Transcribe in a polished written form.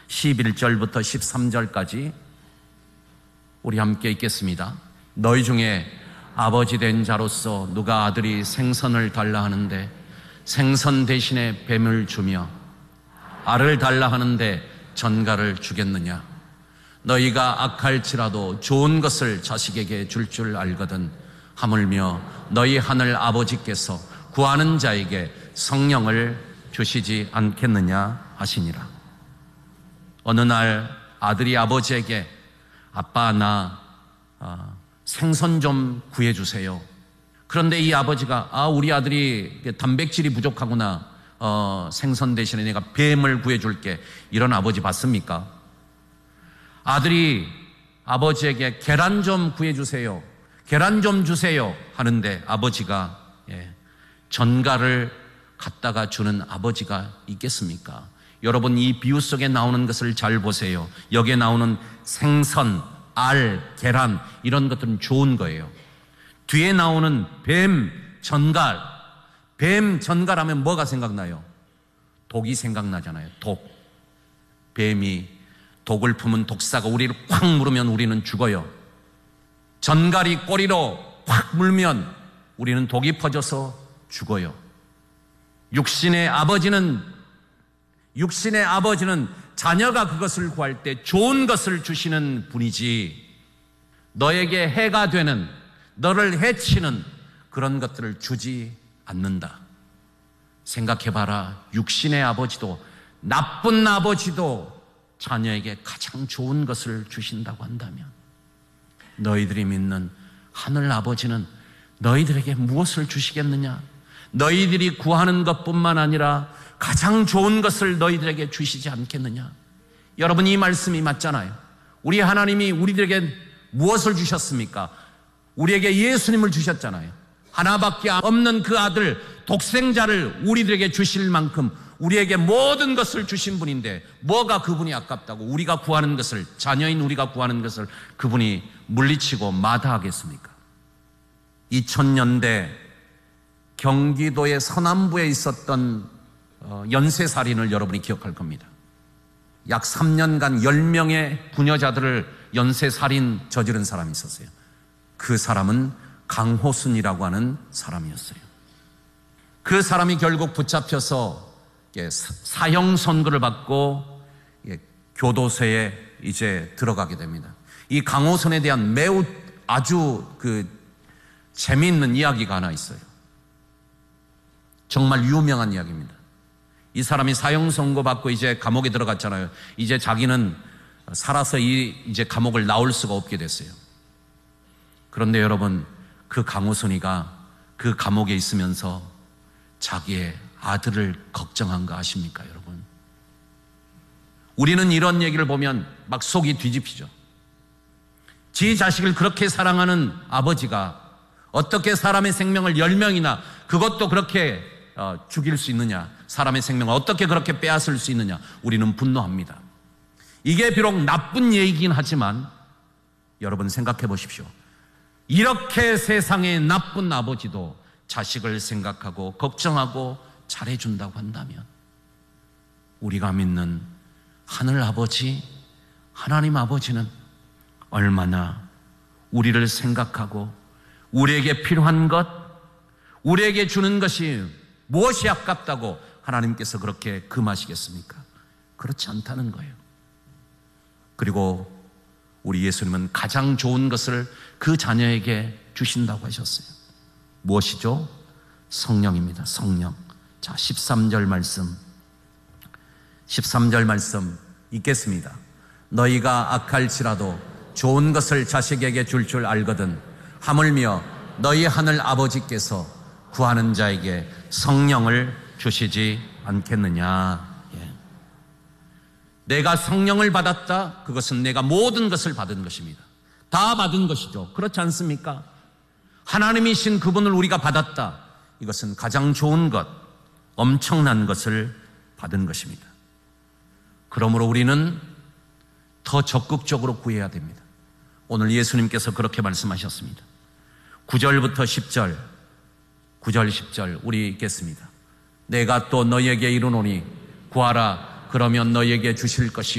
11절부터 13절까지 우리 함께 읽겠습니다. 너희 중에 아버지 된 자로서 누가 아들이 생선을 달라 하는데 생선 대신에 뱀을 주며 알을 달라 하는데 전갈을 주겠느냐? 너희가 악할지라도 좋은 것을 자식에게 줄 알거든 하물며 너희 하늘 아버지께서 구하는 자에게 성령을 주시지 않겠느냐 하시니라. 어느 날 아들이 아버지에게 아빠 나 생선 좀 구해주세요. 그런데 이 아버지가 우리 아들이 단백질이 부족하구나, 생선 대신에 내가 뱀을 구해줄게, 이런 아버지 봤습니까? 아들이 아버지에게 계란 좀 구해주세요, 계란 좀 주세요 하는데 아버지가 전갈을 갖다가 주는 아버지가 있겠습니까? 여러분, 이 비유 속에 나오는 것을 잘 보세요. 여기에 나오는 생선, 알, 계란 이런 것들은 좋은 거예요. 뒤에 나오는 뱀, 전갈. 뱀, 전갈 하면 뭐가 생각나요? 독이 생각나잖아요. 독. 뱀이 독을 품은 독사가 우리를 꽉 물으면 우리는 죽어요. 전갈이 꼬리로 꽉 물면 우리는 독이 퍼져서 죽어요. 육신의 아버지는 자녀가 그것을 구할 때 좋은 것을 주시는 분이지, 너에게 해가 되는, 너를 해치는 그런 것들을 주지 않는다. 생각해봐라. 육신의 아버지도, 나쁜 아버지도 자녀에게 가장 좋은 것을 주신다고 한다면 너희들이 믿는 하늘 아버지는 너희들에게 무엇을 주시겠느냐? 너희들이 구하는 것뿐만 아니라 가장 좋은 것을 너희들에게 주시지 않겠느냐? 여러분, 이 말씀이 맞잖아요. 우리 하나님이 우리들에게 무엇을 주셨습니까? 우리에게 예수님을 주셨잖아요. 하나밖에 없는 그 아들 독생자를 우리들에게 주실 만큼 우리에게 모든 것을 주신 분인데 뭐가 그분이 아깝다고 우리가 구하는 것을, 자녀인 우리가 구하는 것을 그분이 물리치고 마다하겠습니까? 2000년대 경기도의 서남부에 있었던 연쇄살인을 여러분이 기억할 겁니다. 약 3년간 10명의 부녀자들을 연쇄살인 저지른 사람이 있었어요. 그 사람은 강호순이라고 하는 사람이었어요. 그 사람이 결국 붙잡혀서 사형 선고를 받고 교도소에 이제 들어가게 됩니다. 이 강호순에 대한 매우 아주 재미있는 이야기가 하나 있어요. 정말 유명한 이야기입니다. 이 사람이 사형 선고 받고 이제 감옥에 들어갔잖아요. 이제 자기는 살아서 이제 감옥을 나올 수가 없게 됐어요. 그런데 여러분, 그 강호순이가 그 감옥에 있으면서 자기의 아들을 걱정한 거 아십니까, 여러분? 우리는 이런 얘기를 보면 막 속이 뒤집히죠. 지 자식을 그렇게 사랑하는 아버지가 어떻게 사람의 생명을 10명이나, 그것도 그렇게 죽일 수 있느냐, 사람의 생명을 어떻게 그렇게 빼앗을 수 있느냐, 우리는 분노합니다. 이게 비록 나쁜 얘기긴 하지만 여러분 생각해 보십시오. 이렇게 세상의 나쁜 아버지도 자식을 생각하고 걱정하고 잘해준다고 한다면 우리가 믿는 하늘 아버지, 하나님 아버지는 얼마나 우리를 생각하고 우리에게 필요한 것, 우리에게 주는 것이 무엇이 아깝다고 하나님께서 그렇게 금하시겠습니까? 그렇지 않다는 거예요. 그리고 우리 예수님은 가장 좋은 것을 그 자녀에게 주신다고 하셨어요. 무엇이죠? 성령입니다. 성령. 자, 13절 말씀 읽겠습니다. 너희가 악할지라도 좋은 것을 자식에게 줄 알거든 하물며 너희 하늘 아버지께서 구하는 자에게 성령을 주시지 않겠느냐. 내가 성령을 받았다, 그것은 내가 모든 것을 받은 것입니다. 다 받은 것이죠. 그렇지 않습니까? 하나님이신 그분을 우리가 받았다, 이것은 가장 좋은 것, 엄청난 것을 받은 것입니다. 그러므로 우리는 더 적극적으로 구해야 됩니다. 오늘 예수님께서 그렇게 말씀하셨습니다. 9절부터 10절, 9절 10절 우리 읽겠습니다. 내가 또 너희에게 이르노니 구하라 그러면 너희에게 주실 것이